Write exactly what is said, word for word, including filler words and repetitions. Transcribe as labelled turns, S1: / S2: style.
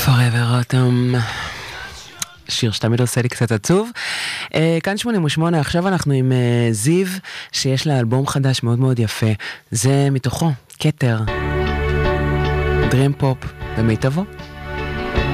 S1: Forever Autumn, שיר שתמיד עושה לי קצת עצוב. כאן שמונים ושמונה, עכשיו אנחנו עם זיו, שיש לה אלבום חדש מאוד מאוד יפה. זה מתוכו, כתר, דרים פופ במיטבו.